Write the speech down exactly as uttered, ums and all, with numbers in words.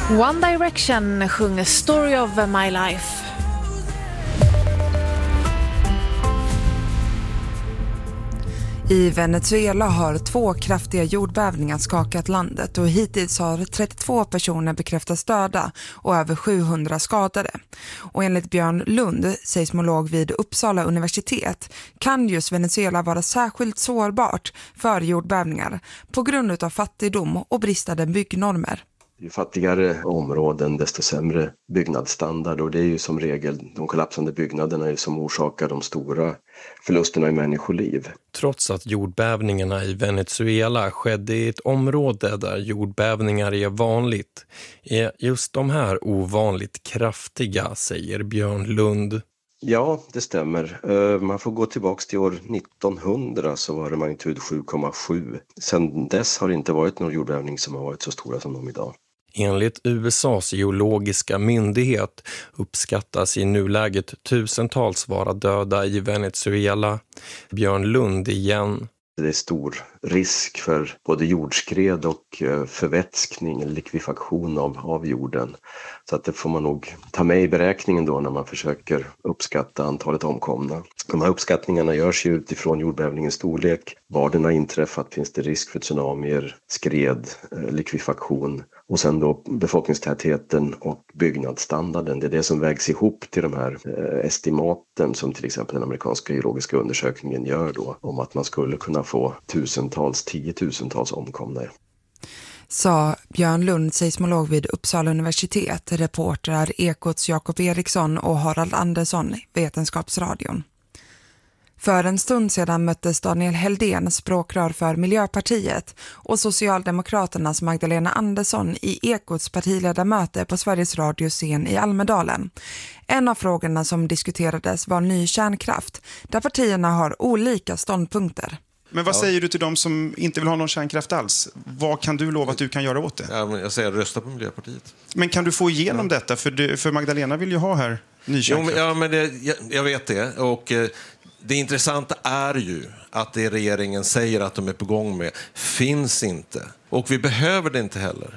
One Direction sjunger Story of My Life. I Venezuela har två kraftiga jordbävningar skakat landet och hittills har trettiotvå personer bekräftats döda och över sjuhundra skadade. Och enligt Björn Lund, seismolog vid Uppsala universitet, kan just Venezuela vara särskilt sårbart för jordbävningar på grund av fattigdom och bristande byggnormer. Ju fattigare områden desto sämre byggnadsstandard, och det är ju som regel de kollapsande byggnaderna som orsakar de stora förlusterna i människoliv. Trots att jordbävningarna i Venezuela skedde i ett område där jordbävningar är vanligt, är just de här ovanligt kraftiga, säger Björn Lund. Ja, det stämmer. Man får gå tillbaka till år nittonhundra, så var det magnitud sju komma sju. Sedan dess har det inte varit någon jordbävning som har varit så stora som de idag. Enligt U S A:s geologiska myndighet uppskattas i nuläget tusentals vara döda i Venezuela. Björn Lund igen. Det är stor risk för både jordskred och förvätskning, likvidation av, av jorden. Så att det får man nog ta med i beräkningen då när man försöker uppskatta antalet omkomna. De här uppskattningarna görs ju utifrån jordbävningens storlek. Var den har inträffat, finns det risk för tsunamier, skred, likvidation. Och sen då befolkningstätheten och byggnadsstandarden. Det är det som vägs ihop till de här eh, estimaten som till exempel den amerikanska geologiska undersökningen gör då. Om att man skulle kunna få tusentals, tiotusentals omkomna. Sa Björn Lund, seismolog vid Uppsala universitet, reportrar Ekots Jakob Eriksson och Harald Andersson, Vetenskapsradion. För en stund sedan möttes Daniel Heldén, språkrör för Miljöpartiet, och Socialdemokraternas Magdalena Andersson i Ekots partiledarmöte på Sveriges radioscen i Almedalen. En av frågorna som diskuterades var ny kärnkraft, där partierna har olika ståndpunkter. Men vad ja. säger du till dem som inte vill ha någon kärnkraft alls? Vad kan du lova att du kan göra åt det? Ja, men jag säger rösta på Miljöpartiet. Men kan du få igenom ja. detta? För, du, för Magdalena vill ju ha här ny kärnkraft. Jo, men, ja, men det, jag, jag vet det. Och eh, det intressanta är ju att det regeringen säger att de är på gång med finns inte. Och vi behöver det inte heller.